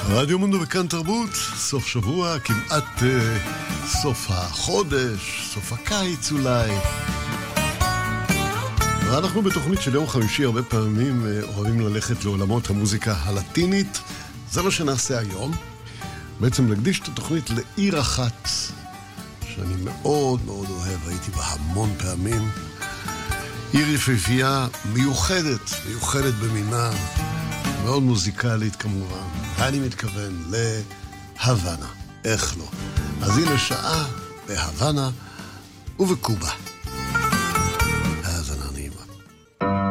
רדיו מונדו וכאן תרבות, סוף שבוע, כמעט סוף החודש, סוף הקיץ אולי. ואנחנו בתוכנית של יום חמישי הרבה פעמים אוהבים ללכת לעולמות המוזיקה הלטינית. זה מה שנעשה היום. בעצם נקדיש את התוכנית לעיר אחת שאני מאוד מאוד אוהב, הייתי בה המון פעמים. עיר יפהפייה מיוחדת במינה, מאוד מוזיקלית כמובן. אני מתכוון להוואנה, איך לא. אז הנה שעה בהוואנה ובקובה.